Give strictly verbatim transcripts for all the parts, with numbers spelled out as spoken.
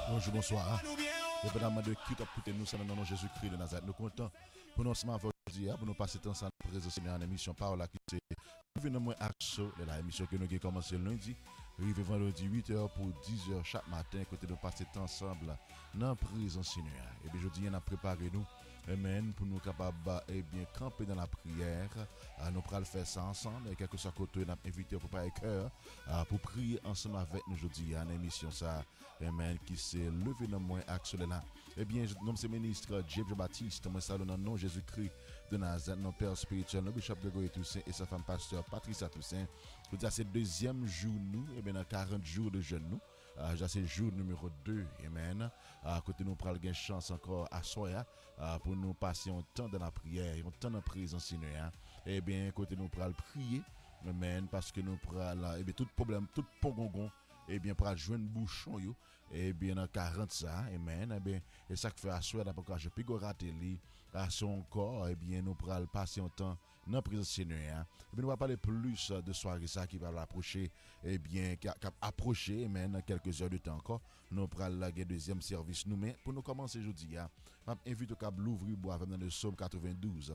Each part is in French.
Bonjour, bonsoir. Dépendamment de qui t'a écouté nous, c'est dans le nom de Jésus-Christ de Nazareth. Nous comptons pour nous ensemble aujourd'hui, pour nous passer temps ensemble pour présenter une émission Parole qui c'est nous moins axo de la émission que nous avons commencé lundi, arrivé vendredi huit heures pour dix heures chaque matin, côté de passer temps ensemble dans la prison Seigneur. Et bien aujourd'hui, on a préparé nous, amen, pour nous capables et bien camper dans la prière. Nous pourrons faire ça ensemble, et quelque soit côté, nous avons invité pour pas cœur pour prier ensemble avec nous aujourd'hui, en émission ça, amen, qui s'est levé dans moins axo de là. Eh bien, je nomme ce ministre James Baptiste, moi salue dans le nom de Jésus-Christ de Nazareth, notre Père spirituel, notre Bishop Grégory Toussaint et sa femme pasteur Patricia Toussaint. Je dis à ce deuxième jour, nous, et bien dans quarante jours de jeûne, nous, euh, j'ai ce jour numéro deux, amen. À côté, nous prenons une chance encore à soi euh, pour nous passer un temps dans la prière, un temps dans la présence Seigneur. Et bien, côté, nous prenons prier, amen, parce que nous prenons, et bien, tout problème, tout pongongon, et bien, pour joindre bouchon, yo, et bien, dans quarante ça, amen, et bien, et ça que fait à soi, d'abord, quand je peux rater lui, à son corps, et bien, nous prenons passer un temps dans la présence Seigneur. Et bien, nous allons parler plus de soirée ça qui va l'approcher, et bien, qui a approché, amen, dans quelques heures de temps encore, nous prenons le deuxième service, nous, mais pour nous commencer aujourd'hui, je invite au câble l'ouvrir bois dans le psaume quatre-vingt-douze.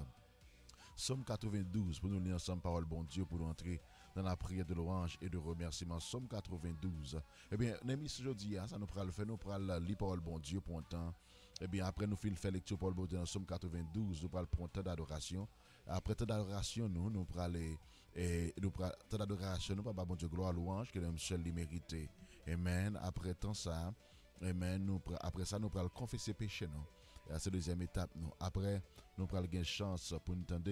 Psaume quatre-vingt-douze, pour nous lire ensemble parole bon Dieu, pour nous entrer dans la prière de louange et de remerciement. Psaume quatre-vingt-douze. Eh bien, l'émission aujourd'hui, ça nous prend le faire, nous prend lire parole bon Dieu pour un temps. Eh bien, après nous faisons faire lecture parole bon Dieu dans Psaume quatre-vingt-douze, nous prenons un temps d'adoration. Après temps d'adoration, nous, nous prenons et nous prenons temps d'adoration, nous prenons bon Dieu gloire, louange, que l'homme seul lui mérite. Amen. Après temps ça, amen. Nous, après ça, nous prenons confesser péché, nous. C'est la deuxième étape. Nous. Après, nous prenons une chance pour nous entendre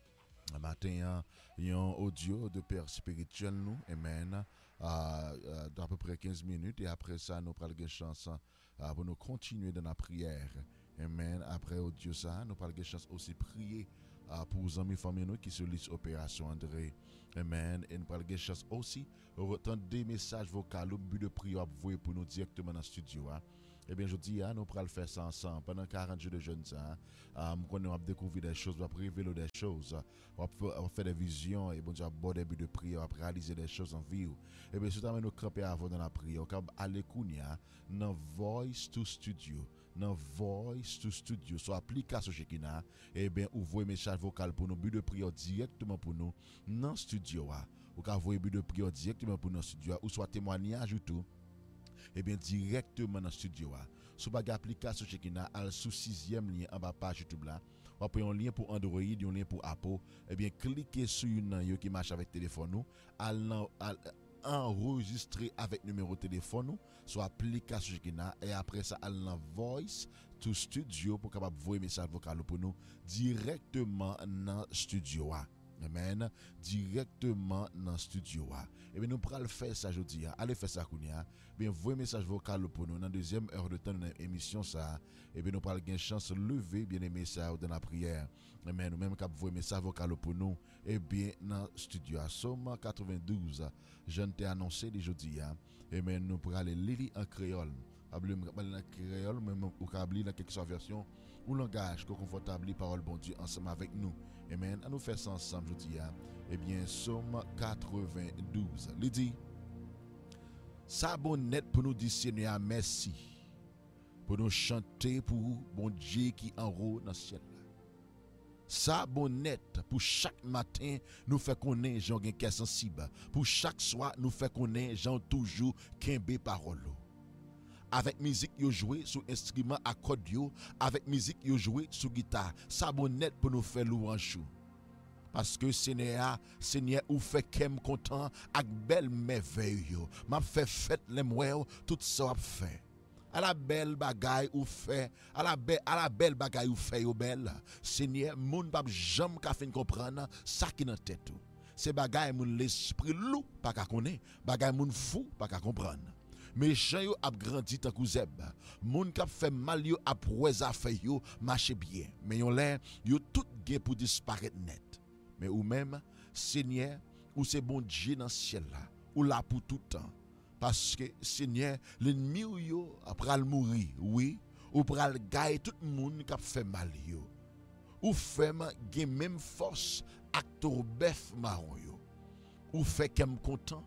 un matin, un audio de Père spirituel, nous, amen, à, à peu près quinze minutes. Et après ça, nous prenons une chance à, pour nous continuer dans la prière. Amen. Après audio ça, nous prenons une chance aussi de prier à, pour les amis familles nous qui se lisent Opération André. Amen. Et nous prenons une chance aussi de retendre des messages vocaux au but de prière pour nous directement dans le studio. Hein. Eh bien, je dis, hein, nous pourrons faire ça ensemble pendant quarante jours de jeûne. Hein, um, nous allons découvrir des choses, nous allons révéler des choses, on va faire des visions et bon Dieu, bon début de prière, on va réaliser des choses en vie. Eh bien, surtout, nous camper avant dans la prière, on va aller dans Voice to Studio, dans Voice to Studio, sur l'application Shekina, eh bien, ouvrez un message vocal pour nous, but de prière directement pour nous, dans le studio. Ou quand vous but de prière directement pour nous, dans le studio, ou soit témoignage ou tout. Eh bien, directement dans le studio. Sous la application Shekina, al sous sixième lien en bas page YouTube là. On a un lien pour Android, un lien pour Apple. Eh bien, cliquez sur une qui marche avec téléphone nous, al, al enregistrer avec numéro de téléphone nous, sur l'application Shekina et après ça al dans Voice to Studio pour capable voir message vocal pour nous directement dans le studio. Amen. Directement dans le studio. Et bien, nous pourrons faire ça aujourd'hui. Allez faire ça, Kounia. Bien, voyez message vocal pour nous dans la deuxième heure de temps de l'émission. Et bien, nous pourrons avoir une chance de lever bien les messages dans la prière. Amen. Nous même quand vous voyez message vocal pour nous. Et bien, dans le studio. Somme quatre-vingt-douze. Je t'ai annoncé aujourd'hui. Et bien, nous pourrons aller lire en créole. En créole, même ou câble dans quelque version ou langage que confortable parole bon Dieu ensemble avec nous. Amen. À nous faire ça ensemble aujourd'hui. Eh bien, Somme quatre-vingt-douze. Il dit, ça bon net pour nous dire Seigneur merci. Pour nous chanter pour bon Dieu qui en haut dans le ciel. Ça bon net pour chaque matin nous fait connaître gens qui sont sensible. Pour chaque soir nous fait connaître gens toujours kembe parole. Avec musique yo joué sur instrument accordio, avec musique yo joué sur guitare. Ça bon net pour nous faire louange. Parce que Seigneur, Seigneur ou fait kem content avec belle merveille yo. M'a fait fête les moi tout ça fait. À la belle bagaille ou fait, à la belle à la belle bagaille ou fait yo belle. Seigneur, moun pa jamais ka fin comprendre ça qui dans tête. C'est bagaille moun l'esprit loup pas ka connaît, bagaille moun fou pas ka comprendre. Méchant yo ap grandi tant kou zeb. Moun k'ap fait mal yo ap wèza fait yo marche bien. Mais yon lè yo tout gen pour disparaître net. Mais ou même Seigneur, ou c'est bon Dieu dans ciel là, ou là pour tout temps. Parce que Seigneur, l'ennemi yo après mourir, oui, ou pral gagne tout moun k'ap fait mal yo. Ou femme gen même force acteur bœuf marron yo. Ou fait kem content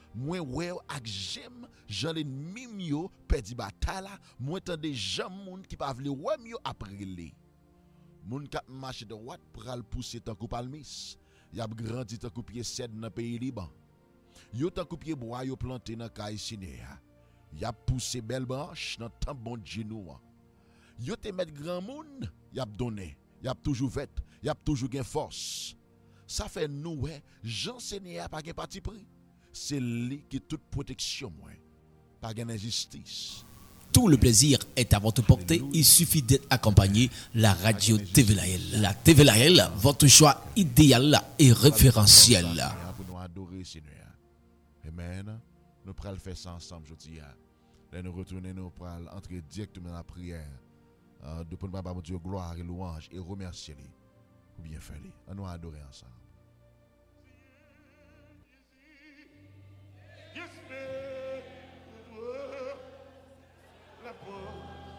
Moi ouais ak j'aime Jean l'ennemi yo perdit bataille là, moi tant des gens moun qui pas vle ouais yo après les. Moun k'ap marcher de droite pral pousser tant coup palmis. Y a grandi tant coup pied cèdre dans pays Liban. Yo tant coup pied bois yo planté dans kay Sinéa. Y a poussé belle branche dans tant bon genou. Yo te met grand moun, y a donné, y a toujours fait, y a toujours gain force. Ça fait nous ouais, Jean Sénéa pas gain parti pris. C'est lui qui toute protection moi. Pas gain injustice. Tout le plaisir est à votre portée. Il suffit d'être accompagné. La radio T V Lahel. La T V Lahel, votre choix idéal et référentiel. Pour nous adorer Seigneur. Amen. Nous pourrons faire ça ensemble aujourd'hui. Là nous retourner, nous pourrons entrer directement dans la prière. Euh, de pour nous Dieu gloire et louange et remercier lui pour bien faire lui. On nous adorer ensemble. Yes, man. La